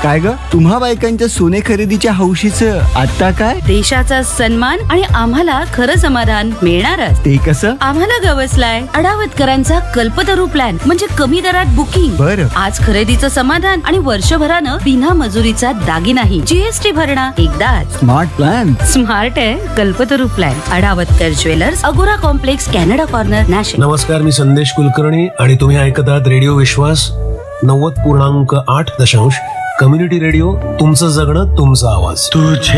काय ग, तुम्हा बायकांच्या सोने खरेदीच्या हौशीचं आता काय? देशाचा सन्मान आणि आम्हाला खरं समाधान मिळणारच. ते कसं? आम्हाला गवसलाय अडावतकरांचा कल्पतरू प्लॅन, म्हणजे कमी दरात बुकिंग. बरं. आज खरेदीचं समाधान आणि वर्षभरानं बिना मजुरीचा दागिनाही. जीएसटी भरणा एकदाच. Smart plan. स्मार्ट आहे कल्पतरू प्लॅन. अडावतकर ज्वेलर्स, अगोरा कॉम्प्लेक्स, कॅनडा कॉर्नर, नाशिक. नमस्कार, मी संदेश कुलकर्णी आणि तुम्ही ऐकत आहात रेडिओ विश्वास 90.8 कम्युनिटी रेडिओ. तुमचं जगणं, तुमचा आवाज.